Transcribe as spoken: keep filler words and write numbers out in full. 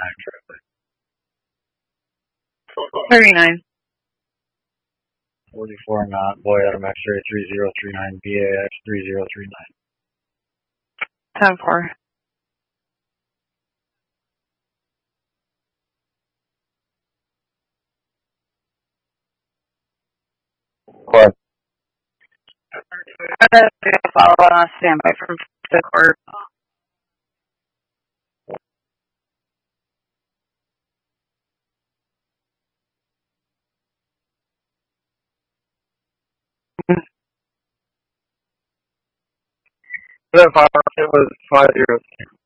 thirty-nine. forty-four knot, boy Adam X-ray three zero three nine, B A X three zero three nine. ten four. What? I'm going to follow on standby from the court. The power it was five zero.